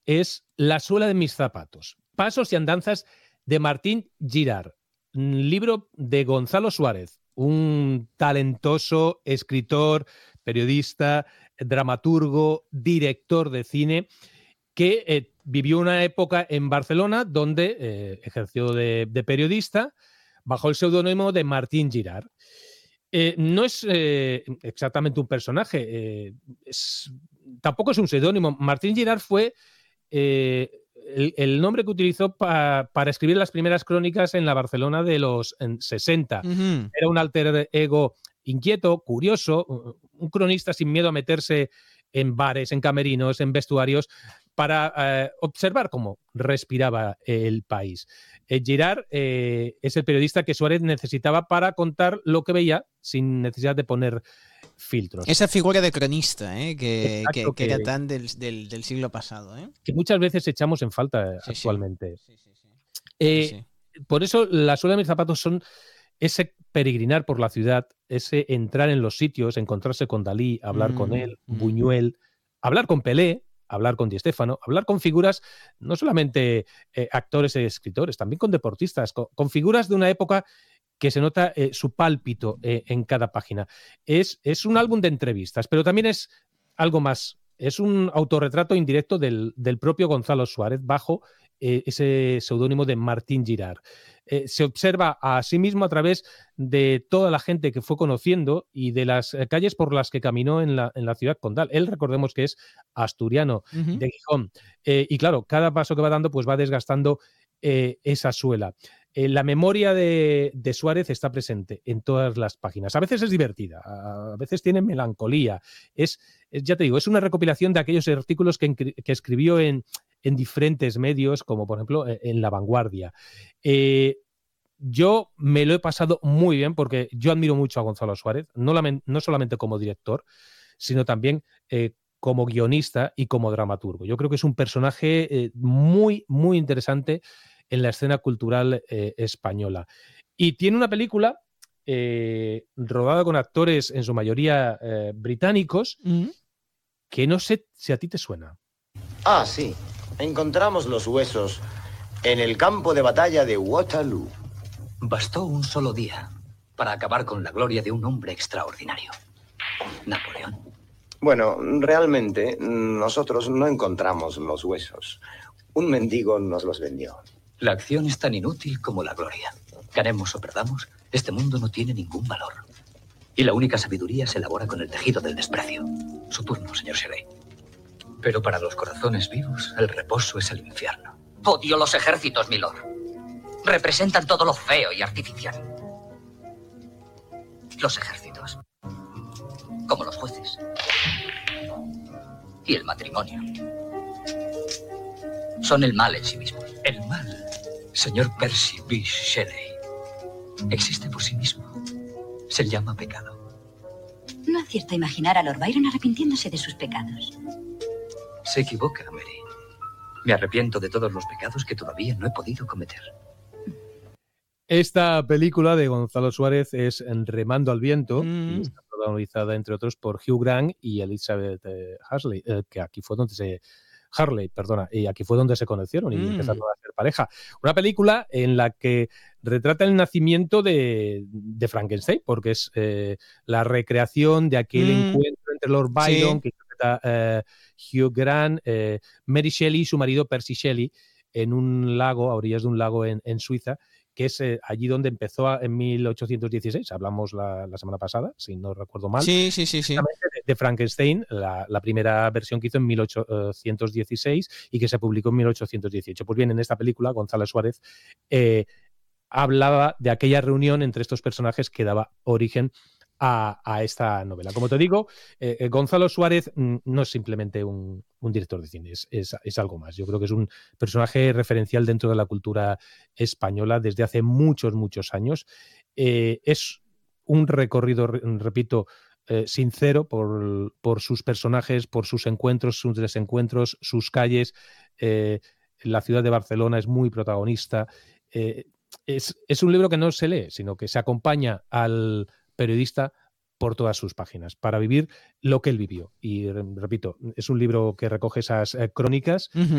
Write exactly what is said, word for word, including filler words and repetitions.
es La suela de mis zapatos, pasos y andanzas de Martín Girard, un libro de Gonzalo Suárez, un talentoso escritor, periodista, dramaturgo, director de cine, que eh, vivió una época en Barcelona donde eh, ejerció de, de periodista bajo el seudónimo de Martín Girard. Eh, no es eh, exactamente un personaje, eh, es, tampoco es un seudónimo. Martín Girard fue eh, el, el nombre que utilizó pa, para escribir las primeras crónicas en la Barcelona de los en sesenta. Uh-huh. Era un alter ego inquieto, curioso, un cronista sin miedo a meterse en bares, en camerinos, en vestuarios, para eh, observar cómo respiraba el país. Eh, Girard eh, es el periodista que Suárez necesitaba para contar lo que veía sin necesidad de poner filtros. Esa figura de cronista, ¿eh? que, Exacto, que, que, que era tan del, del, del siglo pasado. ¿eh? Que muchas veces echamos en falta sí, actualmente. Sí. Sí, sí, sí. Eh, sí, sí. Por eso La suela de mis zapatos son ese peregrinar por la ciudad, ese entrar en los sitios, encontrarse con Dalí, hablar mm, con él, mm. Buñuel, hablar con Pelé, hablar con Di Stéfano, hablar con figuras, no solamente eh, actores y escritores, también con deportistas, con, con figuras de una época que se nota eh, su pálpito eh, en cada página. Es, es un álbum de entrevistas, pero también es algo más. Es un autorretrato indirecto del, del propio Gonzalo Suárez bajo eh, ese seudónimo de Martín Girard. Eh, se observa a sí mismo a través de toda la gente que fue conociendo y de las calles por las que caminó en la, en la ciudad condal. Él, recordemos que es asturiano, uh-huh. de Gijón. Eh, y claro, cada paso que va dando pues va desgastando eh, esa suela. Eh, la memoria de, de Suárez está presente en todas las páginas. A veces es divertida, a veces tiene melancolía. Es, es ya te digo, es una recopilación de aquellos artículos que, que escribió en, en diferentes medios, como por ejemplo en La Vanguardia. Eh, yo me lo he pasado muy bien porque yo admiro mucho a Gonzalo Suárez, no, la, no solamente como director, sino también eh, como guionista y como dramaturgo. Yo creo que es un personaje eh, muy, muy interesante en la escena cultural eh, española. Y tiene una película eh, rodada con actores en su mayoría eh, británicos, mm-hmm. que no sé si a ti te suena. Ah, sí. Encontramos los huesos en el campo de batalla de Waterloo. Bastó un solo día para acabar con la gloria de un hombre extraordinario. Napoleón. Bueno, realmente nosotros no encontramos los huesos. Un mendigo nos los vendió. La acción es tan inútil como la gloria. Ganemos o perdamos, este mundo no tiene ningún valor. Y la única sabiduría se elabora con el tejido del desprecio. Su turno, señor Shelley. Pero para los corazones vivos, el reposo es el infierno. Odio los ejércitos, milord. Representan todo lo feo y artificial. Los ejércitos, como los jueces. Y el matrimonio. Son el mal en sí mismo. El mal, señor Percy Bysshe Shelley, existe por sí mismo. Se llama pecado. No acierto a imaginar a Lord Byron arrepintiéndose de sus pecados. Se equivoca, Mary. Me arrepiento de todos los pecados que todavía no he podido cometer. Esta película de Gonzalo Suárez es Remando al viento, mm. y está protagonizada, entre otros, por Hugh Grant y Elizabeth eh, Harley, eh, que aquí fue donde se... Harley, perdona, y aquí fue donde se conocieron y mm. empezaron a hacer pareja. Una película en la que retrata el nacimiento de, de Frankenstein, porque es eh, la recreación de aquel mm. encuentro entre Lord Byron, sí. que interpreta eh, Hugh Grant, eh, Mary Shelley y su marido Percy Shelley, en un lago, a orillas de un lago en, en Suiza, que es eh, allí donde empezó a, en mil ochocientos dieciséis, hablamos la, la semana pasada, si no recuerdo mal. Sí, sí, sí. sí. De, de Frankenstein, la, la primera versión que hizo en mil ochocientos dieciséis y que se publicó en mil ochocientos dieciocho. Pues bien, en esta película, Gonzalo Suárez eh, hablaba de aquella reunión entre estos personajes que daba origen a, a esta novela. Como te digo, eh, Gonzalo Suárez mm, no es simplemente un, un director de cine, es, es, es algo más. Yo creo que es un personaje referencial dentro de la cultura española desde hace muchos, muchos años. Eh, es un recorrido, repito, eh, sincero por, por sus personajes, por sus encuentros, sus desencuentros, sus calles. Eh, la ciudad de Barcelona es muy protagonista. Eh, es, es un libro que no se lee, sino que se acompaña al periodista por todas sus páginas, para vivir lo que él vivió. Y repito, es un libro que recoge esas eh, crónicas, uh-huh.